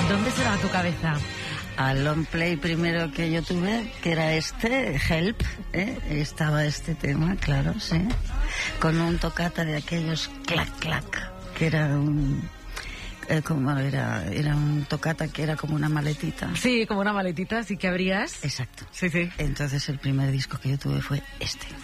¿Dónde se va tu cabeza? Al long play primero que yo tuve, que era Help, estaba este tema, claro, sí, con un toccata de aquellos clac clac, que era un toccata que era como una maletita. Sí, como una maletita, así que abrías. Exacto. Sí, sí. Entonces el primer disco que yo tuve fue este.